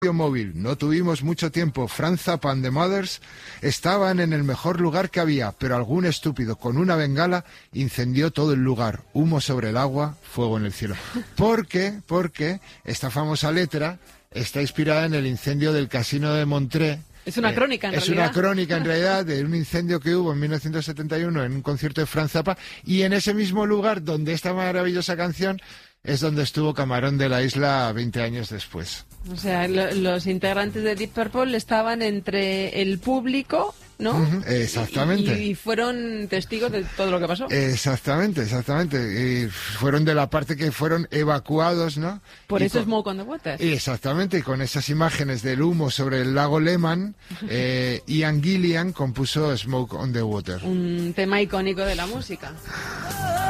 móvil. No tuvimos mucho tiempo. Franz Zappa and the Mothers estaban en el mejor lugar que había, pero algún estúpido con una bengala incendió todo el lugar. Humo sobre el agua, fuego en el cielo. Porque esta famosa letra está inspirada en el incendio del Casino de Montreux. Es una crónica, en realidad. Es una crónica, en realidad, de un incendio que hubo en 1971 en un concierto de Franz Zappa, y en ese mismo lugar donde esta maravillosa canción es donde estuvo Camarón de la Isla 20 años después. O sea, los integrantes de Deep Purple estaban entre el público, ¿no? Exactamente. Y fueron testigos de todo lo que pasó. Exactamente. Y fueron de la parte que fueron evacuados, ¿no? Por eso Smoke on the Water. Exactamente, y con esas imágenes del humo sobre el lago Lehmann, Ian Gillan compuso Smoke on the Water. Un tema icónico de la música.